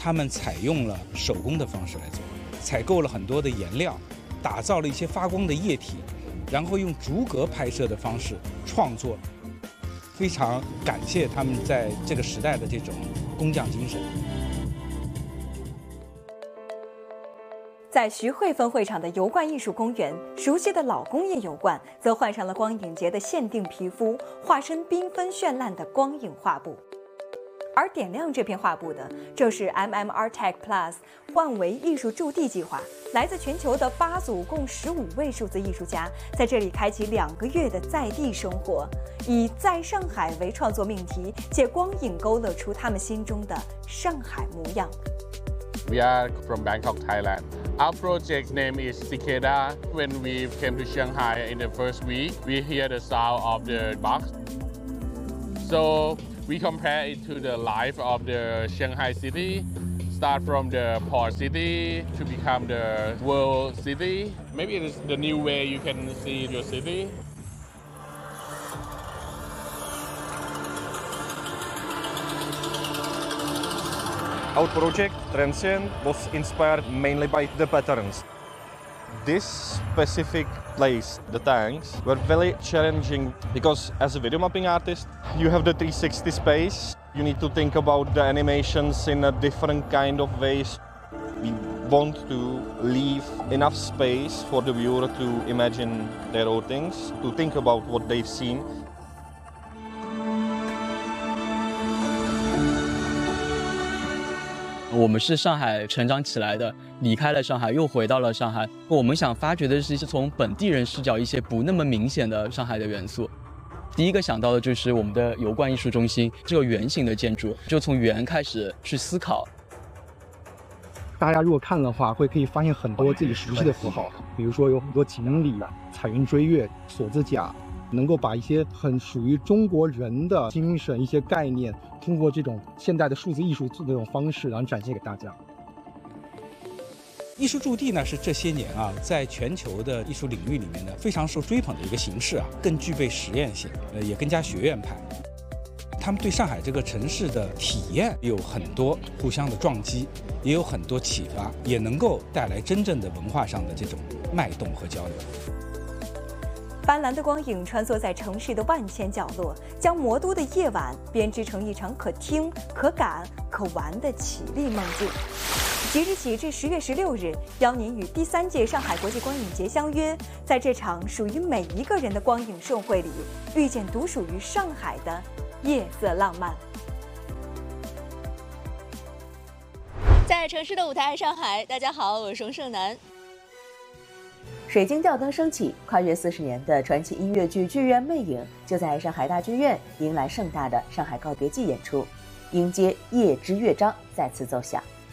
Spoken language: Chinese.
他们采用了手工的方式来做，采购了很多的颜料，打造了一些发光的液体，然后用逐格拍摄的方式创作。非常感谢他们在这个时代的这种工匠精神。 在徐汇分会场的油罐艺术公园，熟悉的老工业油罐则换上了光影节的限定皮肤，化身缤纷绚烂的光影画布。而点亮这片画布的，正是 MMArtech Plus 幻维艺术驻地计划。来自全球的8组共15位数字艺术家，在这里开启2个月的在地生活，以在上海为创作命题，借光影勾勒出他们心中的上海模样。 We are from Bangkok, Thailand. Our project name is Cicada. When we came to Shanghai in the first week, we hear the sound of the box. So we compare it to the life of the Shanghai city. Start from the port city to become the world city. Maybe it is the new way you can see your city. Our project, Transient, was inspired mainly by the patterns. This specific place, the tanks, were very challenging because as a video mapping artist, you have the 360 space. You need to think about the animations in a different kind of ways. We want to leave enough space for the viewer to imagine their own things, to think about what they've seen. 我们是上海成长起来的，离开了上海又回到了上海。我们想发掘的是从本地人视角一些不那么明显的上海的元素。第一个想到的就是我们的油罐艺术中心这个圆形的建筑，就从圆开始去思考。 大家如果看的话，可以发现很多自己熟悉的符号，比如说有很多锦鲤、彩云追月、锁子甲，能够把一些很属于中国人的精神、一些概念，通过这种现代的数字艺术这种方式，然后展现给大家。 艺术驻地呢是这些年在全球的艺术领域里面呢非常受追捧的一个形式更具备实验性，也更加学院派。他们对上海这个城市的体验有很多互相的撞击，也有很多启发，也能够带来真正的文化上的这种脉动和交流。 斑斓的光影穿梭在城市的万千角落，将魔都的夜晚编织成一场可听、可感、可玩的绮丽梦境。即日起至10月16日，邀您与第3届上海国际光影节相约，在这场属于每一个人的光影盛会里，遇见独属于上海的夜色浪漫。 在城市的舞台上海，大家好，我是熊胜男。 水晶吊灯升起，跨越40年的传奇音乐剧《剧院魅影》就在上海大剧院迎来盛大的上海告别季演出，迎接夜之乐章再次奏响。